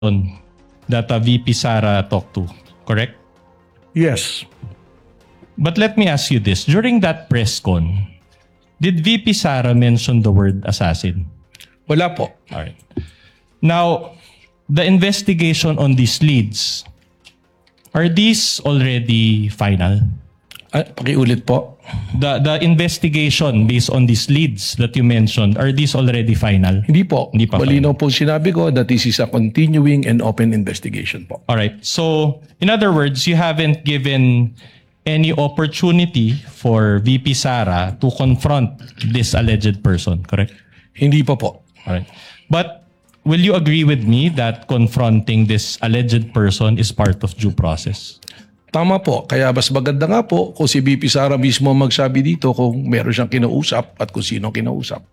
that VP Sara talked to, correct? Yes. But let me ask you this. During that press con, did VP Sara mention the word assassin? Wala po. All right. Now, the investigation on these leads, are these already final? Pakiulit po. The investigation based on these leads that you mentioned, are these already final? Hindi po. Hindi pa Malinaw po sinabi ko that this is a continuing and open investigation po. All right. So, in other words, you haven't given any opportunity for VP Sara to confront this alleged person, correct? Hindi pa po. All right. But will you agree with me that confronting this alleged person is part of due process? Tama po. Kaya mas maganda nga po kung si VP Sara mismo magsabi dito kung meron siyang kinausap at kung sino kinausap.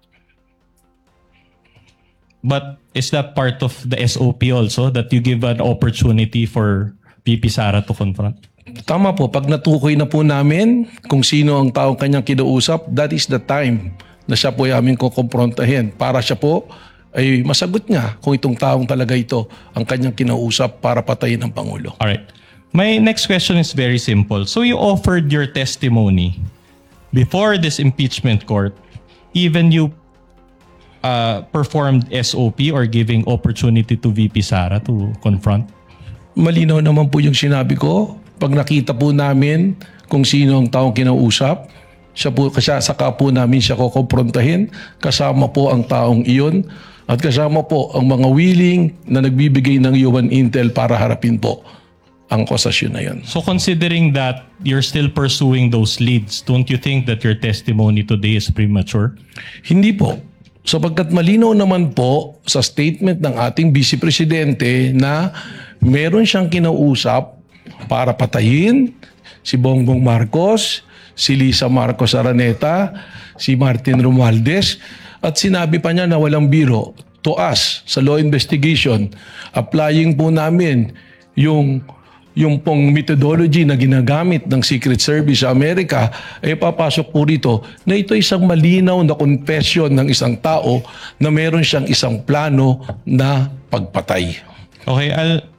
But is that part of the SOP also, that you give an opportunity for VP Sara to confront? Tama po. Pag natukoy na po namin kung sino ang taong kanyang kinausap, that is the time na siya po ay aming kukomprontahin para siya po ay masagot niya kung itong taong talaga ito ang kanyang kinausap para patayin ang Pangulo. All right. My next question is very simple. So you offered your testimony before this impeachment court, even you performed SOP or giving opportunity to VP Sara to confront? Malinaw naman po yung sinabi ko. Pag nakita po namin kung sino ang taong kinausap, saka po namin siya kukomprontahin, kasama po ang taong iyon at kasama po ang mga willing na nagbibigay ng human intel para harapin po ang akusasyon na yun. So considering that you're still pursuing those leads, don't you think that your testimony today is premature? Hindi po. Sapagkat malinaw naman po sa statement ng ating Vice Presidente na meron siyang kinausap para patayin si Bongbong Marcos, si Lisa Marcos Araneta, si Martin Romualdez, at sinabi pa niya na walang biro to us sa law investigation. Applying po namin yung pong methodology na ginagamit ng Secret Service sa Amerika, ay papasok po rito na ito isang malinaw na confession ng isang tao na meron siyang isang plano na pagpatay. Okay,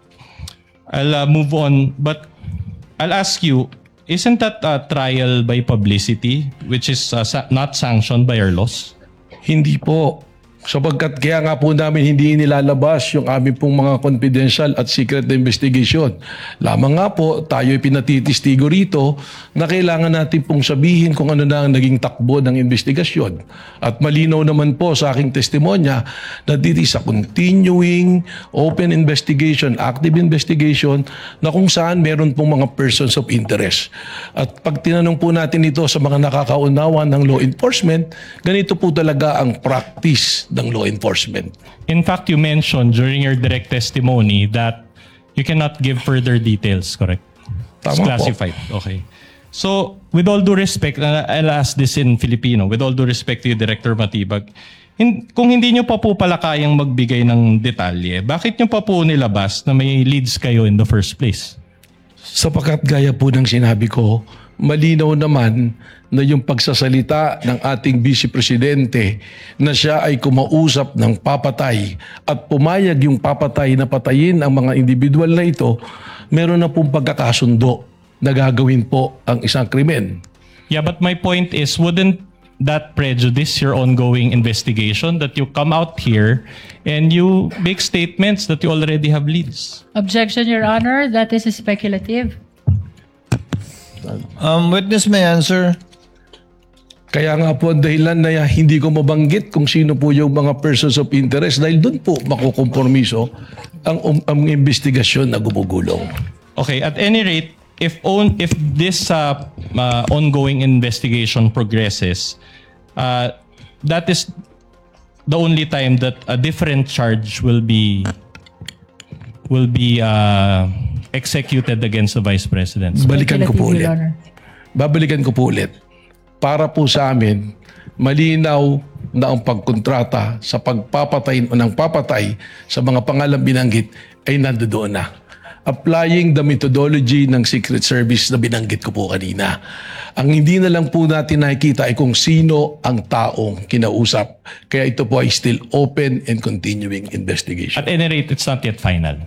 I'll move on, but I'll ask you, isn't that a trial by publicity which is not sanctioned by our laws? Hindi po. Sapagkat kaya nga po namin hindi nilalabas yung aming pong mga confidential at secret na investigation. Lamang nga po tayo pinatitistigo rito na kailangan natin pong sabihin kung ano na ang naging takbo ng investigasyon. At malinaw naman po sa aking testimonya na dito sa continuing open investigation, active investigation na kung saan meron pong mga persons of interest. At pag tinanong po natin ito sa mga nakakaunawa ng law enforcement, ganito po talaga ang practice ng law enforcement. In fact, you mentioned during your direct testimony that you cannot give further details, correct? It's Tama classified. Okay. So, with all due respect, I'll ask this in Filipino, with all due respect to you, Director Matibag, kung hindi nyo pa po pala kayang magbigay ng detalye, bakit nyo pa po nilabas na may leads kayo in the first place? Sapagkat gaya po ng sinabi ko, malinaw naman na yung pagsasalita ng ating Vice Presidente na siya ay kumausap ng papatay at pumayag yung papatay na patayin ang mga individual na ito, meron na pong pagkakasundo na gagawin po ang isang krimen. Yeah, but my point is, wouldn't that prejudice your ongoing investigation that you come out here and you make statements that you already have leads? Objection, Your Honor. That is speculative. Witness may answer. Kaya nga po ang dahilan na hindi ko mabanggit kung sino po yung mga persons of interest dahil doon po makukompromiso ang investigasyon na gumugulong. Okay, at any rate, if this ongoing investigation progresses, that is the only time that a different charge will be executed against the Vice President. Balikan ko po Speculative, ulit. Your Honor. Babalikan ko po ulit. Para po sa amin, malinaw na ang pagkontrata sa pagpapatay o ng papatay sa mga pangalang binanggit ay nandoon na. applying the methodology ng Secret Service na binanggit ko po kanina. Ang hindi na lang po natin nakikita ay kung sino ang taong kinausap. Kaya ito po ay still open and continuing investigation. At any rate, it's not yet final.